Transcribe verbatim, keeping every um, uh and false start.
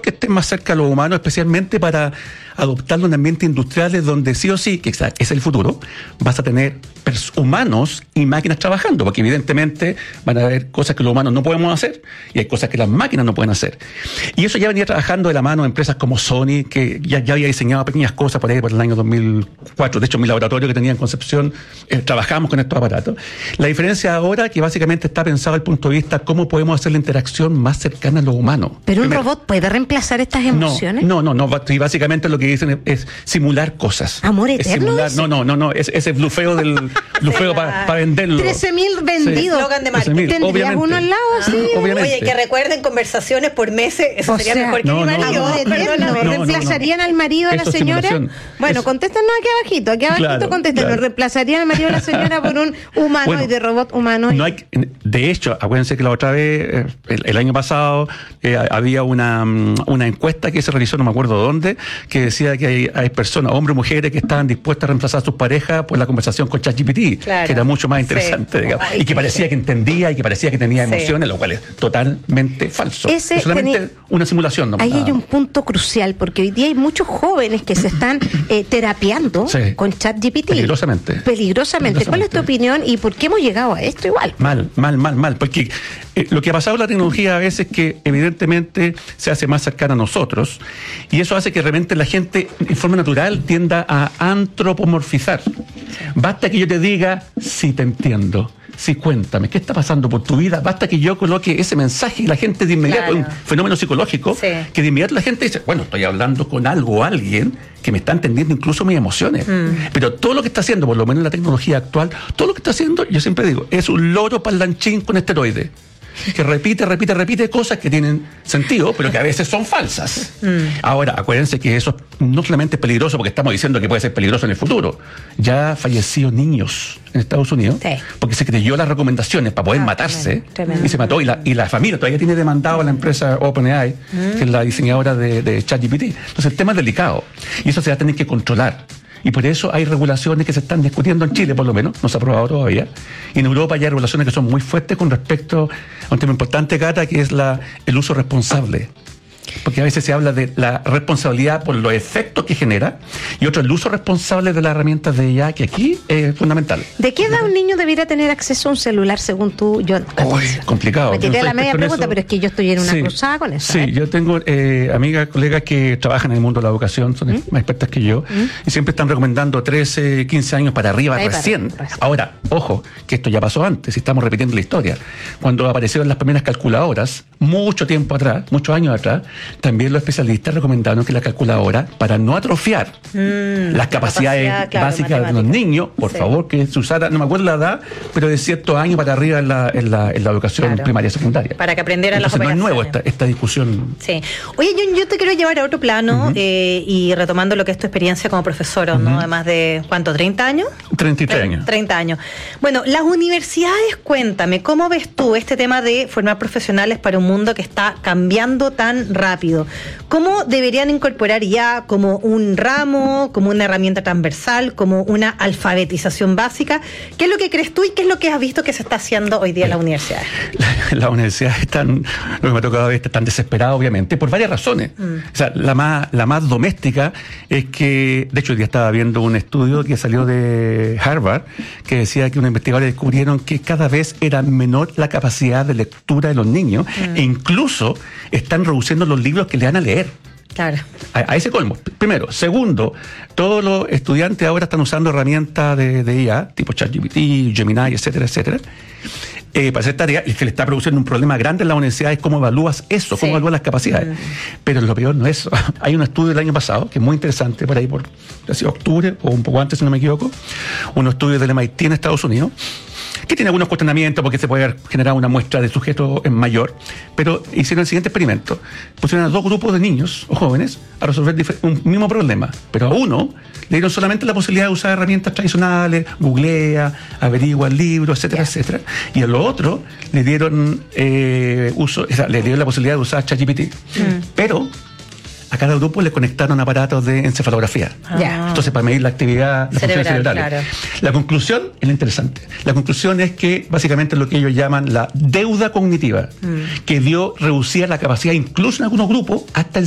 que estén más cerca de los humanos, especialmente para adoptar un ambiente industrial donde sí o sí, que es el futuro, vas a tener humanos y máquinas trabajando, porque evidentemente van a haber cosas que los humanos no podemos hacer y hay cosas que las máquinas no pueden hacer. Y eso ya venía trabajando de la mano de empresas como Sony, que ya, ya había diseñado pequeñas cosas por ahí por el año dos mil cuatro. De hecho, en mi laboratorio que tenía en Concepción, eh, trabajamos con estos aparatos. La diferencia ahora es que básicamente está pensado desde el punto de vista cómo podemos hacer la interacción más cercana a los humanos. ¿Pero un Primero, robot puede reemplazar estas emociones? No, no, no, no. Y básicamente lo que dicen es, es simular cosas. ¿Amor es eterno? Simular, no, no, no, no. Es, ese blufeo del blufeo para pa venderlo. trece mil vendidos. Eslogan de marketing. ¿Tendrías uno al lado? Ah, Sí, obviamente. Oye, que recuerden conversaciones por meses, eso o sería sea, mejor que no, mi no, marido. no, Amor eterno. no, no, ¿Reemplazarían no. al marido de la Eso es señora? simulación. Bueno, Es- contéstanos aquí abajito, aquí abajito Claro, contéstanos. claro. ¿Reemplazarían al marido de la señora por un humano Bueno, y de robot humano? No hay, de hecho, acuérdense que la otra vez, el, el año pasado, eh, había una, una encuesta que se realizó, no me acuerdo dónde, que decía que hay, hay personas, hombres o mujeres, que estaban dispuestas a reemplazar a sus parejas por la conversación con ChatGPT, Claro. que era mucho más Sí. interesante, digamos, Ay, y que qué parecía sí. que entendía y que parecía que tenía Sí. emociones, lo cual es totalmente falso. Ese es solamente tenía- una simulación. No, Ahí nada hay un más. punto crucial, porque hoy día hay muchos jóvenes que se están eh, terapiando Sí. con ChatGPT. Peligrosamente. Peligrosamente. ¿Cuál es tu opinión y por qué hemos llegado a esto igual? Mal, mal, mal, mal. Porque eh, lo que ha pasado en la tecnología a veces es que evidentemente se hace más cercana a nosotros y eso hace que de repente la gente en forma natural tienda a antropomorfizar. Basta que yo te diga, sí te entiendo, sí cuéntame, ¿qué está pasando por tu vida? Basta que yo coloque ese mensaje y la gente de inmediato, Claro. un fenómeno psicológico, Sí. que de inmediato la gente dice, bueno, estoy hablando con algo o alguien que me está entendiendo incluso mis emociones. Mm. Pero todo lo que está haciendo, por lo menos en la tecnología actual, todo lo que está haciendo, yo siempre digo, es un loro parlanchín con esteroides. Que repite, repite, repite cosas que tienen sentido, pero que a veces son falsas. Mm. Ahora, acuérdense que eso no solamente es peligroso, porque estamos diciendo que puede ser peligroso en el futuro. Ya han fallecido niños en Estados Unidos, Sí. porque se creyó las recomendaciones para poder Ah, matarse, tremendo, tremendo. y se mató. Y la, y la familia todavía tiene demandado a la empresa OpenAI, que es la diseñadora de, de ChatGPT. Entonces el tema es delicado, y eso se va a tener que controlar. Y por eso hay regulaciones que se están discutiendo en Chile, por lo menos, no se ha aprobado todavía. Y en Europa ya hay regulaciones que son muy fuertes con respecto a un tema importante, Cata, que es la, el uso responsable. Porque a veces se habla de la responsabilidad por los efectos que genera, y otro, el uso responsable de las herramientas de I A, que aquí es fundamental. ¿De qué edad un niño debiera tener acceso a un celular según tú, John? Uy, complicado. Me tiré Yo no la soy media experto en pregunta, eso. pero es que yo estoy en una Sí, cruzada con eso. Sí, ¿eh? yo tengo eh, amigas, colegas que trabajan en el mundo de la educación, son ¿Mm? más expertas que yo, ¿Mm? y siempre están recomendando trece, quince años para arriba Ahí para recién. arriba, recién. Ahora, ojo, que esto ya pasó antes, y estamos repitiendo la historia. Cuando aparecieron las primeras calculadoras, mucho tiempo atrás, muchos años atrás, también los especialistas recomendaron que la calculadora, para no atrofiar Mm, las capacidades capacidad, claro, básicas de los matemática. niños, por Sí. favor, que se usara, no me acuerdo la edad, pero de ciertos años para arriba en la, en la, en la educación Claro. primaria y secundaria. Para que aprendieran las Entonces, no es nuevo operaciones. esta, esta discusión. Sí. Oye, yo, yo te quiero llevar a otro plano, Ujú. eh, y retomando lo que es tu experiencia como profesor, ¿no? Ujú. Además de, ¿cuánto? ¿treinta años? treinta y tres años. treinta años. Bueno, las universidades, cuéntame, ¿cómo ves tú este tema de formar profesionales para un mundo que está cambiando tan rápido? ¿Cómo deberían incorporar ya como un ramo, como una herramienta transversal, como una alfabetización básica? ¿Qué es lo que crees tú y qué es lo que has visto que se está haciendo hoy día en las universidades? Las universidades están, lo que me ha tocado ver, están desesperadas, obviamente, por varias razones. Mm. O sea, la más, la más doméstica es que, de hecho, hoy día estaba viendo un estudio que salió de Harvard, que decía que unos investigadores descubrieron que cada vez era menor la capacidad de lectura de los niños, Mm. e incluso están reduciendo los libros que le dan a leer. Claro. A, a ese colmo. Primero. Segundo, todos los estudiantes ahora están usando herramientas de, de I A, tipo ChatGPT, Gemini, etcétera, etcétera, eh, para hacer tareas, y que le está produciendo un problema grande en la universidad es cómo evalúas eso, cómo Sí. evalúas las capacidades. Mm. Pero lo peor no es eso. Hay un estudio del año pasado, que es muy interesante, por ahí por así, octubre, o un poco antes, si no me equivoco, un estudio del M I T en Estados Unidos, que tiene algunos cuestionamientos porque se puede haber generado una muestra de sujetos en mayor, pero hicieron el siguiente experimento. Pusieron a dos grupos de niños o jóvenes a resolver difer- un mismo problema, pero a uno le dieron solamente la posibilidad de usar herramientas tradicionales, googlea, averigua el libro, etcétera, Yeah. etcétera, y a los otros le dieron eh, uso, o sea, le dieron la posibilidad de usar ChatGPT, Mm. pero a cada grupo le conectaron aparatos de encefalografía. Ya. Entonces, para medir la actividad, las funciones Cerebral, cerebrales. claro. La conclusión es la interesante. La conclusión es que básicamente lo que ellos llaman la deuda cognitiva, Mm. que dio reducida la capacidad, incluso en algunos grupos, hasta el